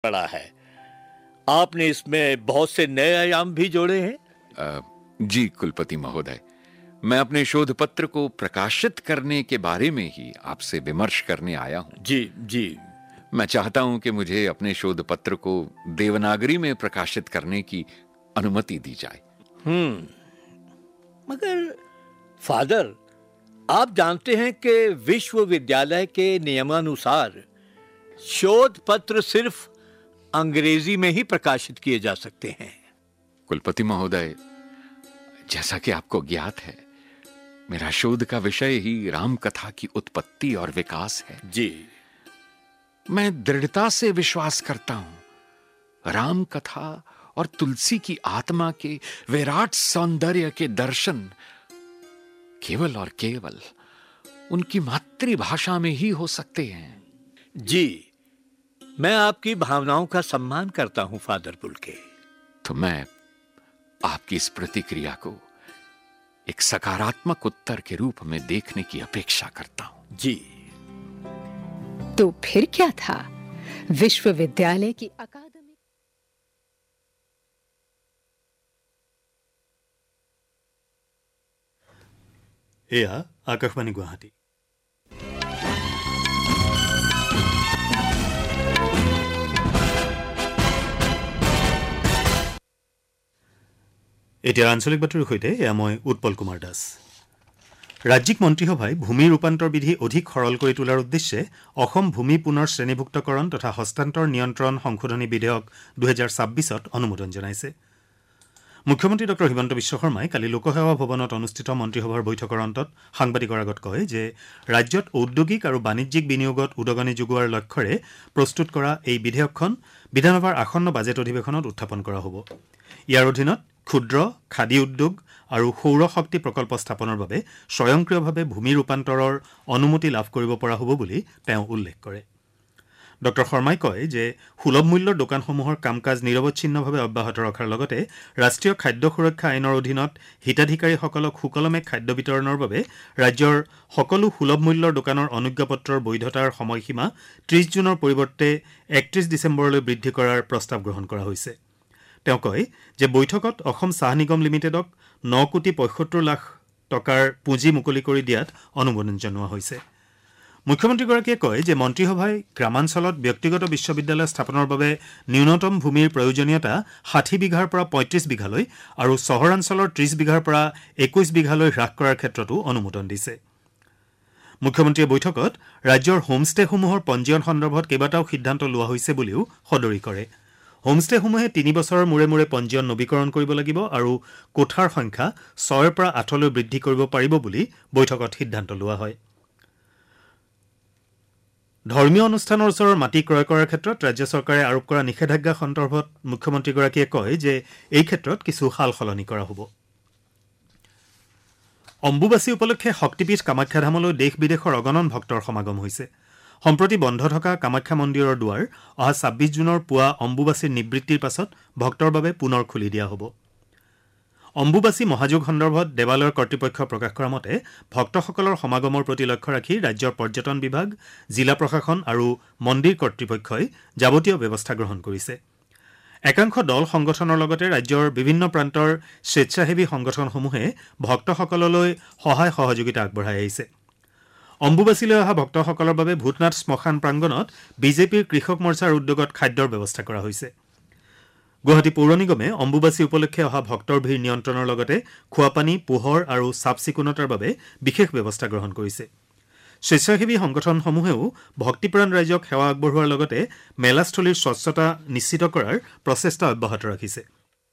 पड़ा है। आपने इसमें बहुत से नए आयाम भी जोड़े हैं। जी कुलपति महोदय, मैं अपने शोध पत्र को प्रकाशित करने के बारे में ही आपसे विमर्श करने आया हूं। जी जी। मैं चाहता हूं कि मुझे अपने शोध पत्र को देवनागरी में प्रकाशित करने की अनुमति दी जाए। मगर फादर, आप जानते हैं कि विश्वविद्यालय के नियमानुसार शोध पत्र सिर्फ अंग्रेजी में ही प्रकाशित किए जा सकते हैं। कुलपति महोदय, जैसा कि आपको ज्ञात है, मेरा शोध का विषय ही राम कथा की उत्पत्ति और विकास है। जी। मैं दृढ़ता से विश्वास करता हूं राम कथा और तुलसी की आत्मा के विराट सौंदर्य के दर्शन केवल और केवल उनकी मातृभाषा में ही हो सकते हैं। जी, मैं आपकी भावनाओं का सम्मान करता हूं फादर पुलके। तो मैं आपकी इस प्रतिक्रिया को एक सकारात्मक उत्तर के रूप में देखने की अपेक्षा करता हूं। जी। तो फिर क्या था? विश्वविद्यालय की अकादमी। এয়া আকাশবাণী গুৱাহাটী। এতিয়া আঞ্চলিক বাতৰিৰ সৈতে এয়া মই উৎপল কুমাৰ দাস। ৰাজ্যিক মন্ত্ৰীসভাই ভূমি ৰূপান্তৰ বিধি অধিক সৰল কৰি তোলাৰ উদ্দেশ্যে অসম ভূমি পুনৰ শ্ৰেণীভুক্তকৰণ তথা হস্তান্তৰ নিয়ন্ত্ৰণ সংশোধনী বিধেয়ক 2026ত অনুমোদন জনাইছে। মুখ্যমন্ত্ৰী ডঃ হিমন্ত বিশ্ব শৰ্মাই কালি লোকসেৱা ভৱনত অনুষ্ঠিত মন্ত্ৰীসভাৰ বৈঠকৰ অন্তত সাংবাদিকৰ আগত কয় যে ৰাজ্যত ঔদ্যোগিক আৰু বাণিজ্যিক বিনিয়োগত উদগনি যোগোৱাৰ লক্ষ্যৰে প্ৰস্তুত কৰা এই বিধেয়কখন বিধানসভাৰ আসন্ন বাজেট অধিৱেশনত উত্থাপন কৰা হ'ব। ইয়াৰ অধীনত ক্ষুদ্ৰ, খাদী উদ্যোগ আৰু সৌৰ শক্তি প্ৰকল্প স্থাপনৰ বাবে স্বয়ংক্ৰিয়ভাৱে ভূমি ৰূপান্তৰৰ অনুমতি লাভ কৰিব পৰা হ'ব বুলি তেওঁ উল্লেখ কৰে। ড শৰ্মাই কয় যে সুলভ মূল্যৰ দোকানসমূহৰ কাম কাজ নিৰৱচ্ছিন্নভাৱে অব্যাহত ৰখাৰ লগতে ৰাষ্ট্ৰীয় খাদ্য সুৰক্ষা আইনৰ অধীনত হিতাধিকাৰীসকলক সুকলমে খাদ্য বিতৰণৰ বাবে ৰাজ্যৰ সকলো সুলভ মূল্যৰ দোকানৰ অনুজ্ঞাপত্ৰৰ বৈধতাৰ সময়সীমা 30 জুনৰ পৰিৱৰ্তে 31 ডিচেম্বৰলৈ বৃদ্ধি কৰাৰ প্ৰস্তাৱ গ্ৰহণ কৰা হৈছে। তেওঁ কয় যে বৈঠকত অসম চাহ নিগম লিমিটেডক 9,75,00,000 টকাৰ পুঁজি মুকলি কৰি দিয়াত অনুমোদন জনোৱা হৈছে। মুখ্যমন্ত্ৰীগৰাকীয়ে কয় যে মন্ত্ৰীসভাই গ্ৰামাঞ্চলত ব্যক্তিগত বিশ্ববিদ্যালয় স্থাপনৰ বাবে ন্যূনতম ভূমিৰ প্ৰয়োজনীয়তা 60 বিঘাৰ পৰা 35 বিঘালৈ আৰু চহৰাঞ্চলৰ 30 বিঘাৰ পৰা 21 বিঘালৈ হ্ৰাস কৰাৰ ক্ষেত্ৰতো অনুমোদন দিছে। মুখ্যমন্ত্ৰীয়ে বৈঠকত ৰাজ্যৰ হোমষ্টেসমূহৰ পঞ্জীয়ন সন্দৰ্ভত কেইবাটাও সিদ্ধান্ত লোৱা হৈছে বুলিও সদৰি কৰে। হোমষ্টেসমূহে 3 বছৰৰ মূৰে মূৰে পঞ্জীয়ন নৱীকৰণ কৰিব লাগিব আৰু কোঠাৰ সংখ্যা 6ৰ পৰা 8লৈ বৃদ্ধি কৰিব পাৰিব বুলি বৈঠকত সিদ্ধান্ত লোৱা হয়। ধৰ্মীয় অনুষ্ঠানৰ ওচৰৰ মাটি ক্ৰয় কৰাৰ ক্ষেত্ৰত ৰাজ্য চৰকাৰে আৰোপ কৰা নিষেধাজ্ঞা সন্দৰ্ভত মুখ্যমন্ত্ৰীগৰাকীয়ে কয় যে এই ক্ষেত্ৰত কিছু সাল সলনি কৰা হ'ব। অম্বুবাচী উপলক্ষে শক্তিপীঠ কামাখ্যা ধামলৈ দেশ বিদেশৰ অগণন ভক্তৰ সমাগম হৈছে। সম্প্ৰতি বন্ধ থকা কামাখ্যা মন্দিৰৰ দুৱাৰ অহা 26 জুনৰ পুৱা অম্বুবাচীৰ নিবৃত্তিৰ পাছত ভক্তৰ বাবে পুনৰ খুলি দিয়া হ'ব। অম্বুবাচী মহাযোগ সন্দৰ্ভত দেৱালয়ৰ কৰ্তৃপক্ষই প্ৰকাশ কৰা মতে ভক্তসকলৰ সমাগমৰ প্ৰতি লক্ষ্য ৰাখি ৰাজ্যৰ পৰ্যটন বিভাগ, জিলা প্ৰশাসন আৰু মন্দিৰ কৰ্তৃপক্ষই যাৱতীয় ব্যৱস্থা গ্ৰহণ কৰিছে। একাংশ দল সংগঠনৰ লগতে ৰাজ্যৰ বিভিন্ন প্ৰান্তৰ স্বেচ্ছাসেৱী সংগঠনসমূহে ভক্তসকললৈ সহায় সহযোগিতা আগবঢ়াই আহিছে। অম্বুবাচীলৈ অহা ভক্তসকলৰ বাবে ভূতনাথ শ্মশান প্ৰাংগণত বিজেপিৰ কৃষক মৰ্চাৰ উদ্যোগত খাদ্যৰ ব্যৱস্থা কৰা হৈছে। গুৱাহাটী পৌৰ নিগমে অম্বুবাচী উপলক্ষে অহা ভক্তৰ ভিৰ নিয়ন্ত্ৰণৰ লগতে খোৱাপানী, পোহৰ আৰু চাফ চিকুণতাৰ বাবে বিশেষ ব্যৱস্থা গ্ৰহণ কৰিছে। স্বেচ্ছাসেৱী সংগঠনসমূহেও ভক্তিপ্ৰাণ ৰাইজক সেৱা আগবঢ়োৱাৰ লগতে মেলাস্থলীৰ স্বচ্ছতা নিশ্চিত কৰাৰ প্ৰচেষ্টা অব্যাহত ৰাখিছে।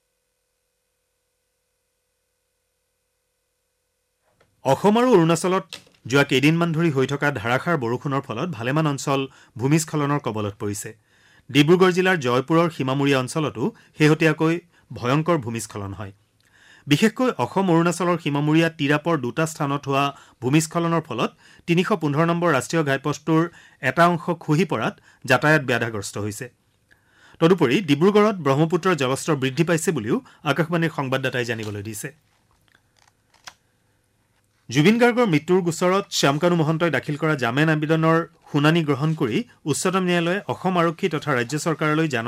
অসম আৰু অৰুণাচলত যোৱা কেইদিনমান ধৰি হৈ থকা ধাৰাসাৰ বৰষুণৰ ফলত ভালেমান অঞ্চল ভূমিস্খলনৰ কবলত পৰিছে। ডিব্ৰুগড় জিলাৰ জয়পুৰৰ সীমামূৰীয়া অঞ্চলতো শেহতীয়াকৈ ভয়ংকৰ ভূমিস্খলন হয়। বিশেষকৈ অসম অৰুণাচলৰ সীমামূৰীয়া তিৰাপৰ দুটা স্থানত হোৱা ভূমিস্খলনৰ ফলত 315 নম্বৰ ৰাষ্ট্ৰীয় ঘাইপথটোৰ এটা অংশ খহি পৰাত যাতায়াত ব্যাঘাতগ্ৰস্ত হৈছে। তদুপৰি ডিব্ৰুগড়ত ব্ৰহ্মপুত্ৰৰ জলস্তৰ বৃদ্ধি পাইছে বুলিও আকাশবাণীৰ সংবাদদাতাই জানিবলৈ দিছে। জুবিন গাৰ্গৰ মৃত্যুৰ গোচৰত শ্যামকানু মহন্তই দাখিল কৰা জামিন আবেদনৰ শুনানি গ্ৰহণ কৰি উচ্চতম ন্যায়ালয়ে অসম আৰক্ষী তথা ৰাজ্য চৰকাৰলৈ